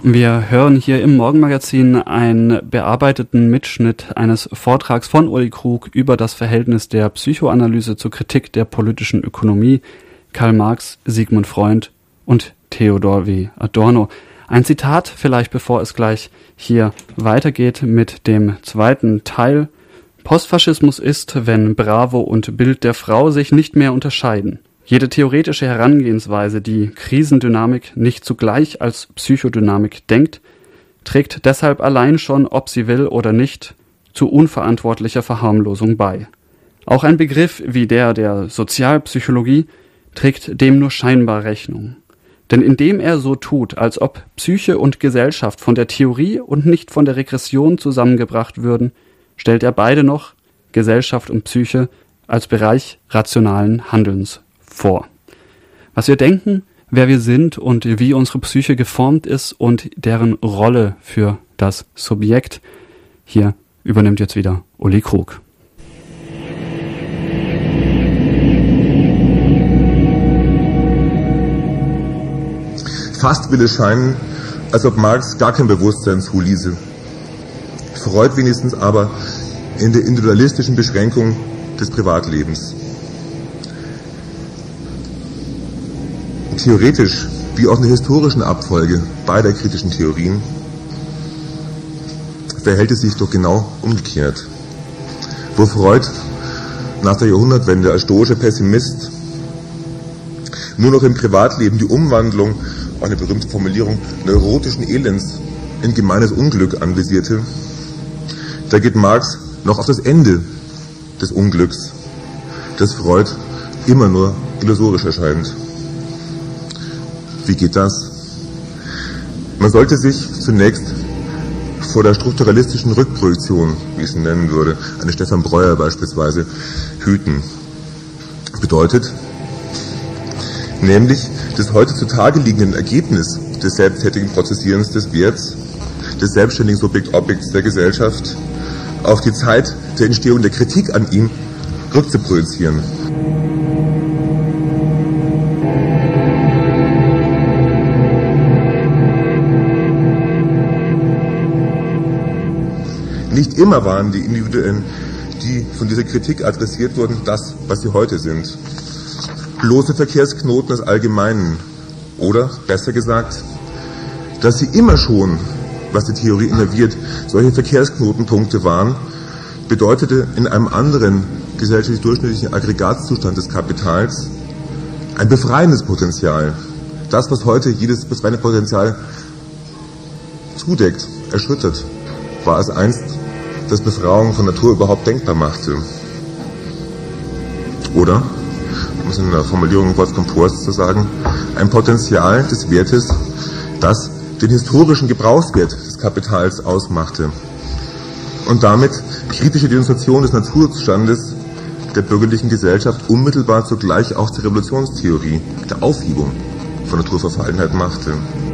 Wir hören hier im Morgenmagazin einen bearbeiteten Mitschnitt eines Vortrags von Uli Krug über das Verhältnis der Psychoanalyse zur Kritik der politischen Ökonomie, Karl Marx, Sigmund Freud und Theodor W. Adorno. Ein Zitat vielleicht, bevor es gleich hier weitergeht mit dem zweiten Teil. Postfaschismus ist, wenn Bravo und Bild der Frau sich nicht mehr unterscheiden. Jede theoretische Herangehensweise, die Krisendynamik nicht zugleich als Psychodynamik denkt, trägt deshalb allein schon, ob sie will oder nicht, zu unverantwortlicher Verharmlosung bei. Auch ein Begriff wie der Sozialpsychologie trägt dem nur scheinbar Rechnung. Denn indem er so tut, als ob Psyche und Gesellschaft von der Theorie und nicht von der Regression zusammengebracht würden, stellt er beide noch, Gesellschaft und Psyche, als Bereich rationalen Handelns vor. Was wir denken, wer wir sind und wie unsere Psyche geformt ist und deren Rolle für das Subjekt. Hier übernimmt jetzt wieder Uli Krug. Fast will es scheinen, als ob Marx gar kein Bewusstsein zuließe. Freud wenigstens aber in der individualistischen Beschränkung des Privatlebens. Theoretisch wie auch in der historischen Abfolge beider kritischen Theorien verhält es sich doch genau umgekehrt. Wo Freud nach der Jahrhundertwende als stoischer Pessimist nur noch im Privatleben die Umwandlung, eine berühmte Formulierung, neurotischen Elends in gemeines Unglück anvisierte, da geht Marx noch auf das Ende des Unglücks, das Freud immer nur illusorisch erscheint. Wie geht das? Man sollte sich zunächst vor der strukturalistischen Rückprojektion, wie ich sie nennen würde, eine Stefan Breuer beispielsweise, hüten. Bedeutet nämlich das heute zutage liegende Ergebnis des selbsttätigen Prozessierens des Werts, des selbstständigen Subjekt-Objekts der Gesellschaft, auf die Zeit der Entstehung der Kritik an ihm rückzuprojizieren. Nicht immer waren die Individuen, die von dieser Kritik adressiert wurden, das, was sie heute sind. Bloße Verkehrsknoten des Allgemeinen. Oder, besser gesagt, dass sie immer schon, was die Theorie innerviert, solche Verkehrsknotenpunkte waren, bedeutete in einem anderen gesellschaftlich durchschnittlichen Aggregatzustand des Kapitals ein befreiendes Potenzial. Das, was heute jedes befreiende Potenzial zudeckt, erschüttert, war es einst, das Befreiung von Natur überhaupt denkbar machte. Oder, um es in der Formulierung Worts Kompors zu sagen, ein Potenzial des Wertes, das den historischen Gebrauchswert des Kapitals ausmachte und damit kritische Denunziation des Naturzustandes der bürgerlichen Gesellschaft unmittelbar zugleich auch zur Revolutionstheorie, der Aufhebung von Naturverfallenheit machte.